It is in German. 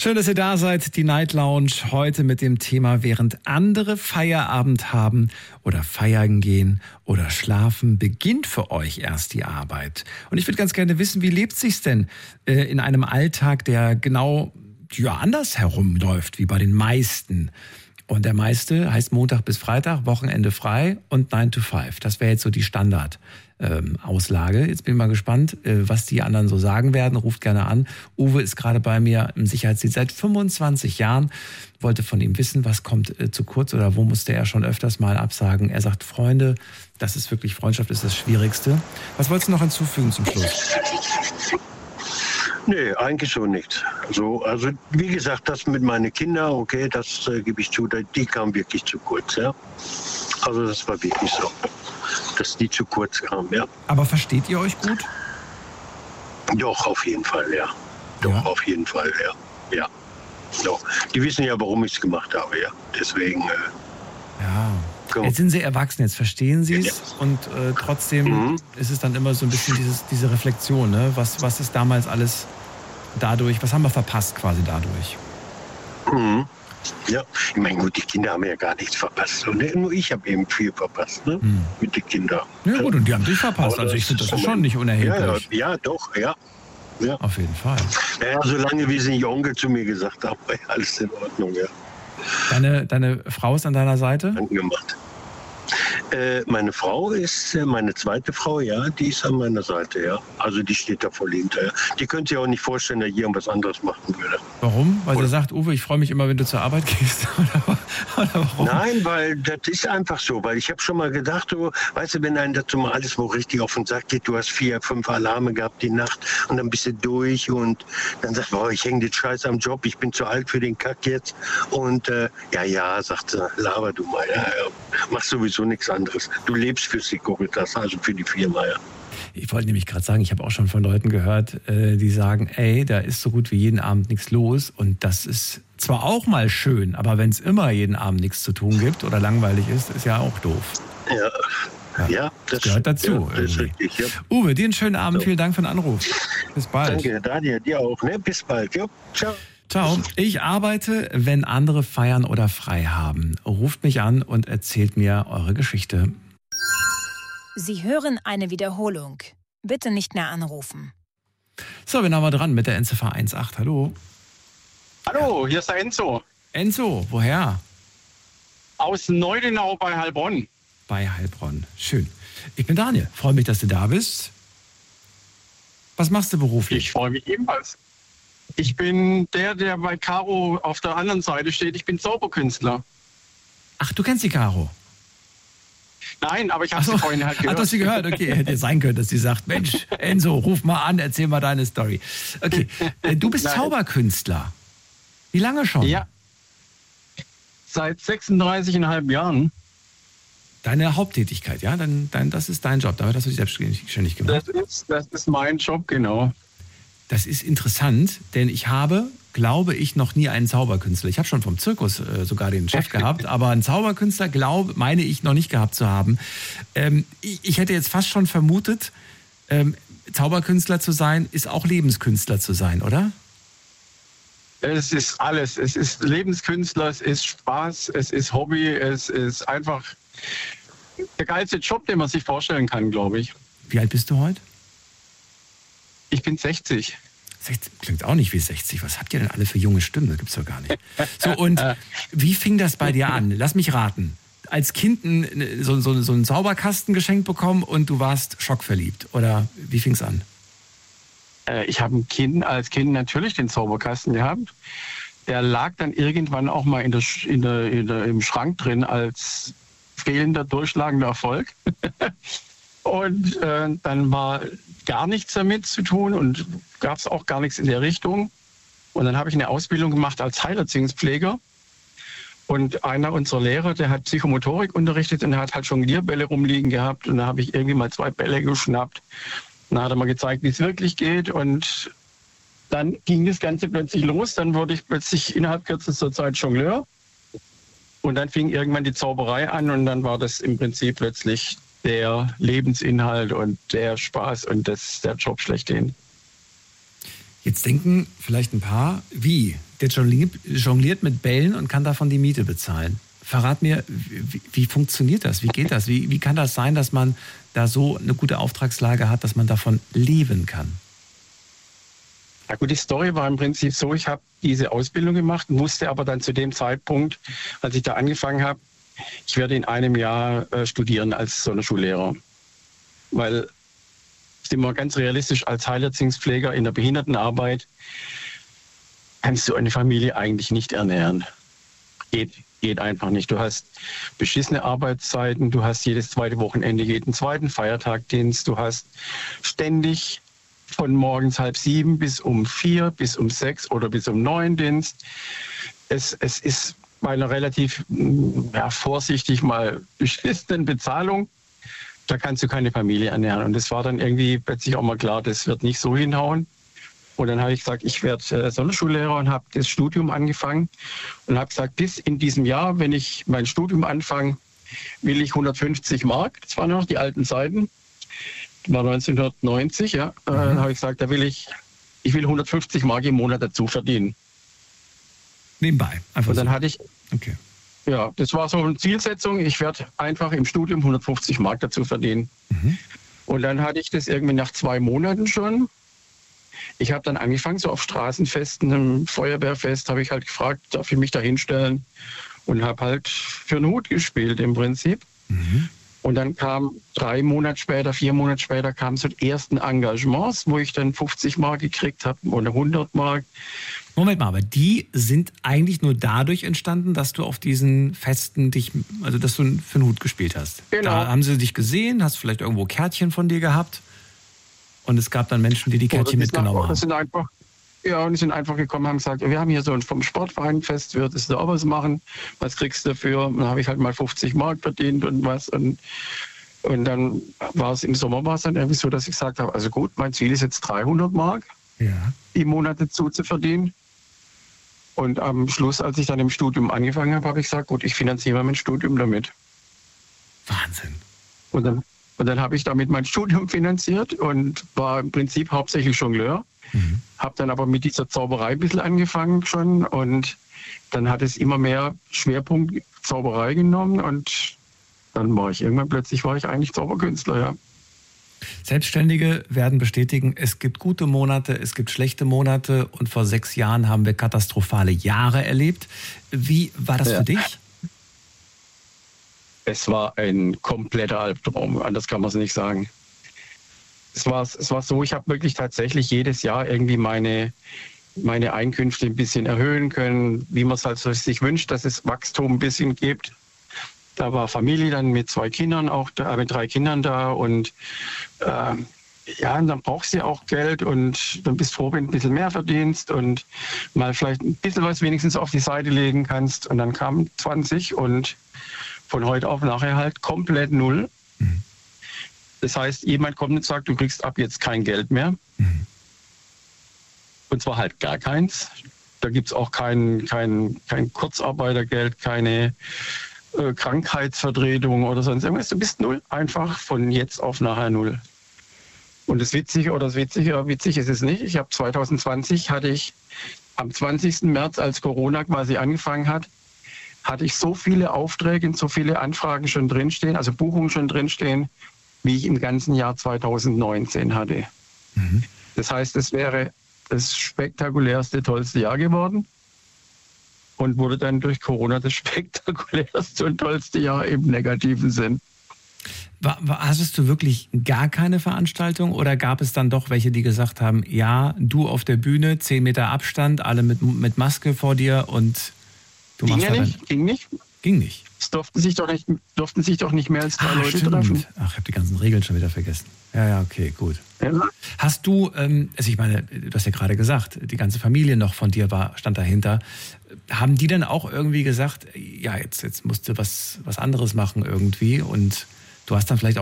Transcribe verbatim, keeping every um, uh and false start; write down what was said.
Schön, dass ihr da seid. Die Night Lounge heute mit dem Thema: Während andere Feierabend haben oder feiern gehen oder schlafen, beginnt für euch erst die Arbeit. Und ich würde ganz gerne wissen, wie lebt sich's denn äh, in einem Alltag, der genau ja, anders herumläuft wie bei den meisten? Und der meiste heißt Montag bis Freitag, Wochenende frei und nine to five. Das wäre jetzt so die Standard. Ähm, Auslage. Jetzt bin ich mal gespannt, äh, was die anderen so sagen werden. Ruft gerne an. Uwe ist gerade bei mir im Sicherheitsdienst seit fünfundzwanzig Jahren. Wollte von ihm wissen, was kommt äh, zu kurz oder wo musste er schon öfters mal absagen. Er sagt, Freunde, das ist wirklich, Freundschaft ist das Schwierigste. Was wolltest du noch hinzufügen zum Schluss? Nee, eigentlich so nicht. Also, also wie gesagt, das mit meinen Kindern, okay, das äh, gebe ich zu, die kamen wirklich zu kurz. Ja? Also das war wirklich so, dass die zu kurz kamen, ja. Aber versteht ihr euch gut? Doch, auf jeden Fall, ja. Doch, ja. Auf jeden Fall, ja. Ja. Doch. Die wissen ja, warum ich es gemacht habe, ja. Deswegen. Äh, ja. Komm. Jetzt sind sie erwachsen, jetzt verstehen sie es ja. und äh, trotzdem mhm. ist es dann immer so ein bisschen dieses, diese Reflexion, ne? Was, was ist damals alles dadurch, was haben wir verpasst quasi dadurch? Mhm. Ja, ich meine, gut, die Kinder haben ja gar nichts verpasst. Und nur ich habe eben viel verpasst, ne? Hm. Mit den Kindern. Ja gut, und die haben dich verpasst. Aber also ich finde, das ist schon nicht unerheblich. Ja, ja, doch, ja. ja. Auf jeden Fall. Naja, solange wie sie nicht Onkel zu mir gesagt haben, war alles in Ordnung, ja. Deine, deine Frau ist an deiner Seite? Angemacht. Äh, meine Frau ist, äh, meine zweite Frau, ja, die ist an meiner Seite, ja. Also die steht da voll hinterher. Die könnte sich auch nicht vorstellen, dass ich irgendwas anderes machen würde. Warum? Weil Oder? sie sagt, Uwe, ich freue mich immer, wenn du zur Arbeit gehst? Oder, oder warum? Nein, weil das ist einfach so. Weil ich habe schon mal gedacht, du, weißt du, wenn einem dazu mal alles wo richtig auf den Sack geht, du hast vier, fünf Alarme gehabt die Nacht und dann bist du durch und dann sagst du, boah, ich hänge den Scheiß am Job, ich bin zu alt für den Kack jetzt. Und äh, ja, ja, sagt sie, laber du mal, ja, ja, mach sowieso nichts anderes. Du lebst für Securitas, also für die Firma, ja. Ich wollte nämlich gerade sagen, ich habe auch schon von Leuten gehört, äh, die sagen, ey, da ist so gut wie jeden Abend nichts los. Und das ist zwar auch mal schön, aber wenn es immer jeden Abend nichts zu tun gibt oder langweilig ist, ist ja auch doof. Ja, ja, ja das, das gehört dazu. Ja, das ist richtig, ja. Uwe, dir einen schönen Abend, so. Vielen Dank für den Anruf. Bis bald. Danke, Daniel, dir auch. Ne? Bis bald. Jo. Ciao. Ciao. Ich arbeite, wenn andere feiern oder frei haben. Ruft mich an und erzählt mir eure Geschichte. Sie hören eine Wiederholung. Bitte nicht mehr anrufen. So, wen haben wir dran mit der Endziffer eins acht? Hallo. Hallo, hier ist der Enzo. Enzo, woher? Aus Neudenau bei Heilbronn. Bei Heilbronn. Schön. Ich bin Daniel. Freue mich, dass du da bist. Was machst du beruflich? Ich freue mich ebenfalls. Ich bin der, der bei Caro auf der anderen Seite steht. Ich bin Zauberkünstler. Ach, du kennst die Caro? Nein, aber ich habe so. sie vorhin halt gehört. Ach, du hast sie gehört? Okay, hätte sein können, dass sie sagt, Mensch, Enzo, ruf mal an, erzähl mal deine Story. Okay, du bist Nein. Zauberkünstler. Wie lange schon? Ja, seit sechsunddreißig Komma fünf Jahren. Deine Haupttätigkeit, ja? Dein, dein, das ist dein Job, damit hast du dich selbstständig gemacht. Das ist, das ist mein Job, genau. Das ist interessant, denn ich habe, glaube ich, noch nie einen Zauberkünstler. Ich habe schon vom Zirkus äh, sogar den Chef gehabt, aber einen Zauberkünstler, glaube, meine ich, noch nicht gehabt zu haben. Ähm, ich, ich hätte jetzt fast schon vermutet, ähm, Zauberkünstler zu sein, ist auch Lebenskünstler zu sein, oder? Es ist alles. Es ist Lebenskünstler, es ist Spaß, es ist Hobby, es ist einfach der geilste Job, den man sich vorstellen kann, glaube ich. Wie alt bist du heute? Ich bin sechzig. sechzig. Klingt auch nicht wie sechzig. Was habt ihr denn alle für junge Stimmen? Das gibt's doch gar nicht. So, und wie fing das bei dir an? Lass mich raten. Als Kind ein, so, so, so einen Zauberkasten geschenkt bekommen und du warst schockverliebt. Oder wie fing's an? Äh, ich habe ein Kind, als Kind natürlich den Zauberkasten gehabt. Der lag dann irgendwann auch mal in der, in der, in der, im Schrank drin als fehlender, durchschlagender Erfolg. Und äh, dann war gar nichts damit zu tun und gab es auch gar nichts in der Richtung. Und dann habe ich eine Ausbildung gemacht als Heilerziehungspfleger. Und einer unserer Lehrer, der hat Psychomotorik unterrichtet und der hat halt Jonglierbälle rumliegen gehabt. Und da habe ich irgendwie mal zwei Bälle geschnappt. Und dann hat er mal gezeigt, wie es wirklich geht. Und dann ging das Ganze plötzlich los. Dann wurde ich plötzlich innerhalb kürzester Zeit Jongleur. Und dann fing irgendwann die Zauberei an und dann war das im Prinzip plötzlich der Lebensinhalt und der Spaß und das, der Job schlechthin. Jetzt denken vielleicht ein paar, wie? Der jongliert mit Bällen und kann davon die Miete bezahlen. Verrat mir, wie, wie funktioniert das? Wie geht das? Wie, wie kann das sein, dass man da so eine gute Auftragslage hat, dass man davon leben kann? Ja gut, die Story war im Prinzip so, ich habe diese Ausbildung gemacht, wusste aber dann zu dem Zeitpunkt, als ich da angefangen habe, ich werde in einem Jahr äh, studieren als Sonderschullehrer. Weil, ich bin mal ganz realistisch, als Heilerziehungspfleger in der Behindertenarbeit kannst du eine Familie eigentlich nicht ernähren. Geht, geht einfach nicht. Du hast beschissene Arbeitszeiten, du hast jedes zweite Wochenende jeden zweiten Feiertag Dienst, du hast ständig von morgens halb sieben bis um vier, bis um sechs oder bis um neun Dienst. Es, es ist bei einer relativ, ja, vorsichtig mal beschissenen Bezahlung, da kannst du keine Familie ernähren. Und das war dann irgendwie plötzlich auch mal klar, das wird nicht so hinhauen. Und dann habe ich gesagt, ich werde äh, Sonderschullehrer und habe das Studium angefangen und habe gesagt, bis in diesem Jahr, wenn ich mein Studium anfange, will ich hundertfünfzig Mark, das waren noch die alten Zeiten, das war neunzehnhundertneunzig, ja, mhm. äh, dann habe ich gesagt, da will ich, ich will hundertfünfzig Mark im Monat dazu verdienen. Nebenbei, einfach Und dann so. hatte ich, okay. ja, das war so eine Zielsetzung, ich werde einfach im Studium hundertfünfzig Mark dazu verdienen. Mhm. Und dann hatte ich das irgendwie nach zwei Monaten schon. Ich habe dann angefangen, so auf Straßenfesten, im Feuerwehrfest, habe ich halt gefragt, darf ich mich da hinstellen? Und habe halt für einen Hut gespielt im Prinzip. Mhm. Und dann kam drei Monate später, vier Monate später, kamen so die ersten Engagements, wo ich dann fünfzig Mark gekriegt habe oder hundert Mark. Moment mal, aber die sind eigentlich nur dadurch entstanden, dass du auf diesen Festen dich, also dass du für einen Hut gespielt hast. Genau. Da haben sie dich gesehen, hast vielleicht irgendwo Kärtchen von dir gehabt und es gab dann Menschen, die die Kärtchen Oder mitgenommen nach, haben. sind einfach, ja, und die sind einfach gekommen und haben gesagt, wir haben hier so ein vom Sportverein Fest, würdest du auch was machen? Was kriegst du dafür? Und dann habe ich halt mal fünfzig Mark verdient und was. Und, und dann war es im Sommer war es dann irgendwie so, dass ich gesagt habe, also gut, mein Ziel ist jetzt dreihundert Mark Ja. im Monat dazu zu verdienen. Und am Schluss, als ich dann im Studium angefangen habe, habe ich gesagt, gut, ich finanziere mein Studium damit. Wahnsinn. Und dann, und dann habe ich damit mein Studium finanziert und war im Prinzip hauptsächlich Jongleur. Mhm. Habe dann aber mit dieser Zauberei ein bisschen angefangen schon und dann hat es immer mehr Schwerpunkt Zauberei genommen und dann war ich irgendwann plötzlich war ich eigentlich Zauberkünstler, ja. Selbstständige werden bestätigen, es gibt gute Monate, es gibt schlechte Monate und vor sechs Jahren haben wir katastrophale Jahre erlebt. Wie war das Ja. für dich? Es war ein kompletter Albtraum, anders kann man es nicht sagen. Es war, es war so, ich habe wirklich tatsächlich jedes Jahr irgendwie meine, meine Einkünfte ein bisschen erhöhen können, wie man es halt so sich wünscht, dass es Wachstum ein bisschen gibt. Da war Familie dann mit zwei Kindern auch da, mit drei Kindern da und äh, ja, und dann brauchst du ja auch Geld und dann bist du froh, wenn du ein bisschen mehr verdienst und mal vielleicht ein bisschen was wenigstens auf die Seite legen kannst. Und dann kam zwanzig und von heute auf nachher halt komplett null. Mhm. Das heißt, jemand kommt und sagt, du kriegst ab jetzt kein Geld mehr. Mhm. Und zwar halt gar keins. Da gibt es auch kein, kein, kein Kurzarbeitergeld, keine äh, Krankheitsvertretung oder sonst irgendwas. Du bist null, einfach von jetzt auf nachher null. Und das Witzige oder das Witzige, witzig ist es nicht. Ich habe zwanzig zwanzig hatte ich am zwanzigsten März, als Corona quasi angefangen hat, hatte ich so viele Aufträge und so viele Anfragen schon drinstehen, also Buchungen schon drinstehen, wie ich im ganzen Jahr zwanzig neunzehn hatte. Mhm. Das heißt, es wäre das spektakulärste, tollste Jahr geworden und wurde dann durch Corona das spektakulärste und tollste Jahr im negativen Sinn. War, war, hattest du wirklich gar keine Veranstaltung oder gab es dann doch welche, die gesagt haben, ja, du auf der Bühne, zehn Meter Abstand, alle mit, mit Maske vor dir und du ging machst ja da nicht, dann, ging nicht. Ging nicht. Es durften sich doch nicht, durften sich doch nicht mehr als drei Ah, Leute stimmt. treffen. Ach, ich habe die ganzen Regeln schon wieder vergessen. Ja, ja, okay, gut. Ja. Hast du, ähm, also ich meine, du hast ja gerade gesagt, die ganze Familie noch von dir war, stand dahinter. Haben die dann auch irgendwie gesagt, ja, jetzt, jetzt musst du was, was anderes machen irgendwie und du hast dann vielleicht auch